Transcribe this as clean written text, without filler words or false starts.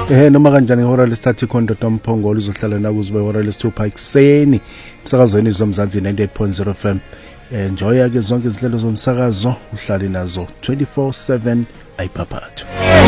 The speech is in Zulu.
Noma kanjani ihora lesithathu ikhonto Tomphongolo uzohlala naku uzwe ihora lesithupha ekseni umsakazweni zomzansi 98.0 FM. Enjoy ke zonke izinhlelo zomsakazo uhlale nazo 24/7 ayiphaphatho.